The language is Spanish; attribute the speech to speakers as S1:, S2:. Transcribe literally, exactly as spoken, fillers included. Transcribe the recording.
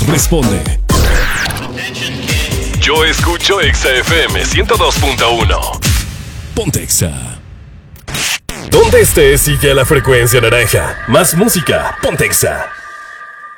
S1: responde. Yo escucho Exa F M ciento dos punto uno. Ponte Exa. Donde estés, sigue la frecuencia naranja. Más música, ponte Exa.